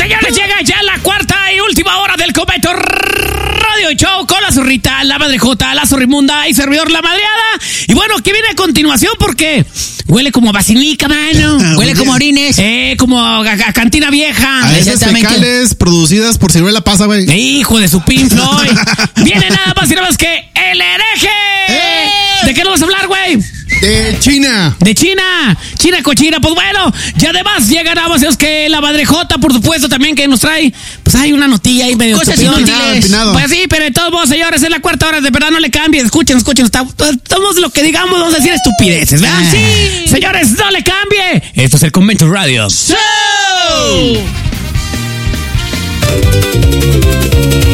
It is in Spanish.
Señores, llega ya la cuarta y última hora del Convento Radio Show con la zorrita, la madrejota, la zorrimunda y servidor la madreada. Y bueno, ¿qué viene a continuación? Porque huele como a basilica, mano. Huele como a orines. Como a cantina vieja. A esas fecales producidas por Ciruela Pasa, güey. Hijo de su Pink Floyd. Viene nada más y nada más que el hereje. ¿De qué nos vas a hablar, güey? De China. De China. China cochina. Pues bueno, y además llega nada más es que la madrejota, por supuesto, también que nos trae, pues hay una notilla ahí medio cosas estupidona. inútiles. Pues sí, pero de todos modos, señores, es la cuarta hora, de verdad no le cambien, escuchen, estamos lo que digamos, vamos a decir estupideces, ¿verdad? Sí. Señores, no le cambie. Esto es el Convento Radio Show.